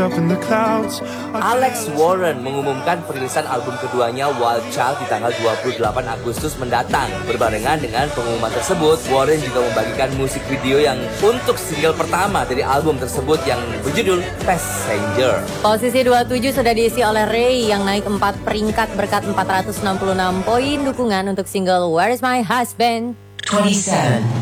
Alex Warren mengumumkan perilisan album keduanya Wild Child di tanggal 28 Agustus mendatang. Berbarengan dengan pengumuman tersebut, Warren juga membagikan musik video yang untuk single pertama dari album tersebut yang berjudul Passenger. Posisi 27 sudah diisi oleh Ray yang naik 4 peringkat berkat 466 poin dukungan untuk single Where Is My Husband. 27.